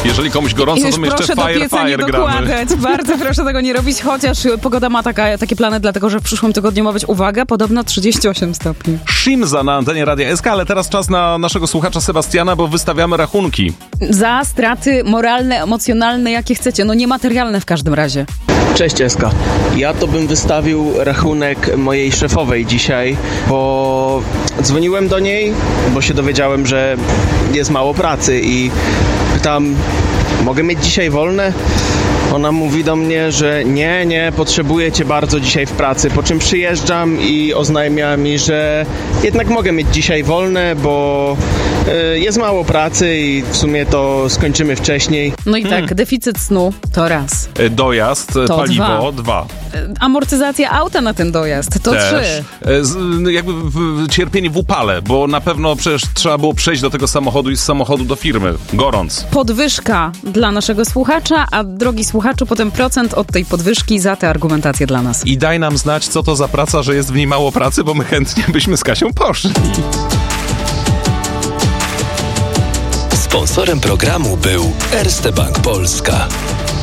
Jeżeli komuś gorąco, to my jeszcze proszę do pieca nie gramy. dokładać. Bardzo proszę tego nie robić, chociaż pogoda ma takie plany, dlatego że w przyszłym tygodniu ma być, uwaga, podobno 38 stopni. Shimza na antenie Radia SK, ale teraz czas na naszego słuchacza Sebastiana, bo wystawiamy rachunki. Za straty moralne, emocjonalne, jakie chcecie, no niematerialne w każdym razie. Cześć Eska. Ja to bym wystawił rachunek mojej szefowej dzisiaj, bo dzwoniłem do niej, bo się dowiedziałem, że jest mało pracy i pytam, mogę mieć dzisiaj wolne? Ona mówi do mnie, że nie, potrzebuję cię bardzo dzisiaj w pracy, po czym przyjeżdżam i oznajmia mi, że jednak mogę mieć dzisiaj wolne, bo jest mało pracy i w sumie to skończymy wcześniej. No i tak, deficyt snu to raz. Dojazd, To paliwo, dwa. Amortyzacja auta na ten dojazd to Też. 3. Jakby cierpienie w upale, bo na pewno przecież trzeba było przejść do tego samochodu i z samochodu do firmy. Gorąc. Podwyżka dla naszego słuchacza, a drogi słuchaczu, potem procent od tej podwyżki za tę argumentację dla nas. I daj nam znać, co to za praca, że jest w niej mało pracy, bo my chętnie byśmy z Kasią poszli. Sponsorem programu był Erste Bank Polska.